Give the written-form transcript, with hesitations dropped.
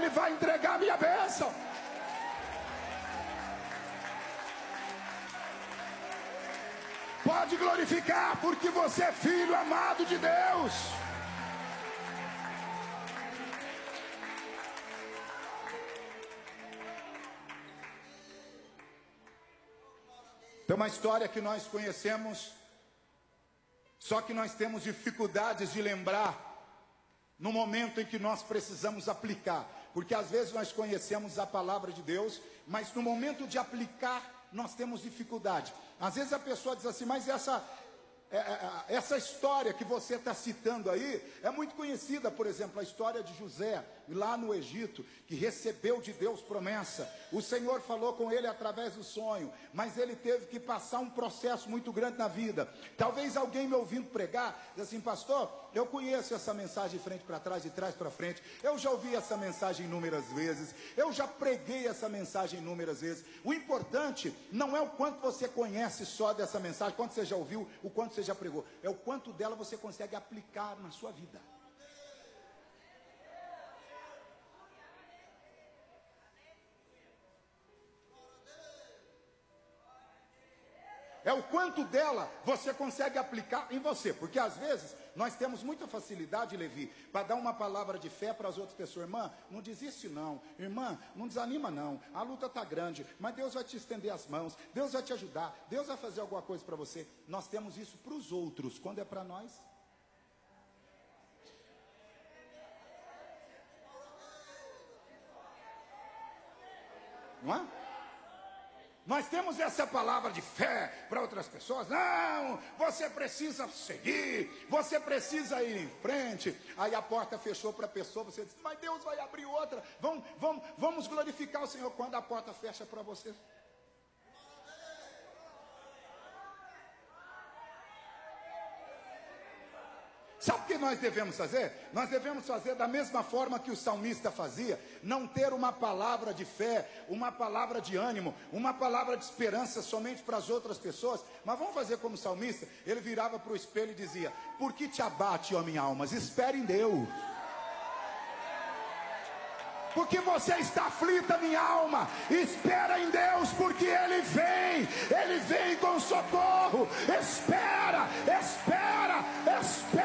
Ele vai entregar a minha bênção. Pode glorificar, porque você é filho amado de Deus. Tem uma história que nós conhecemos, só que nós temos dificuldades de lembrar no momento em que nós precisamos aplicar, porque às vezes nós conhecemos a palavra de Deus, mas no momento de aplicar nós temos dificuldade. Às vezes a pessoa diz assim, mas essa história que você está citando aí é muito conhecida. Por exemplo, a história de José lá no Egito, que recebeu de Deus promessa. O Senhor falou com ele através do sonho, mas ele teve que passar um processo muito grande na vida. Talvez alguém me ouvindo pregar diz assim, pastor, eu conheço essa mensagem de frente para trás, de trás para frente, eu já ouvi essa mensagem inúmeras vezes, eu já preguei essa mensagem inúmeras vezes. O importante não é o quanto você conhece só dessa mensagem, quanto você já ouviu, o quanto você já pregou, é o quanto dela você consegue aplicar na sua vida. É o quanto dela você consegue aplicar em você. Porque às vezes nós temos muita facilidade, Levi, para dar uma palavra de fé para as outras pessoas. Irmã, não desiste não. Irmã, não desanima não. A luta está grande, mas Deus vai te estender as mãos. Deus vai te ajudar. Deus vai fazer alguma coisa para você. Nós temos isso para os outros. Quando é para nós? Não é? Nós temos essa palavra de fé para outras pessoas. Não, você precisa seguir, você precisa ir em frente. Aí a porta fechou para a pessoa, você diz, mas Deus vai abrir outra. Vamos glorificar o Senhor quando a porta fecha para você. Sabe o que nós devemos fazer? Nós devemos fazer da mesma forma que o salmista fazia. Não ter uma palavra de fé, uma palavra de ânimo, uma palavra de esperança somente para as outras pessoas. Mas vamos fazer como o salmista. Ele virava para o espelho e dizia, por que te abate, ó minha alma? Espere em Deus. Porque você está aflita, minha alma, espera em Deus, porque Ele vem com socorro. Espera, espera, espera.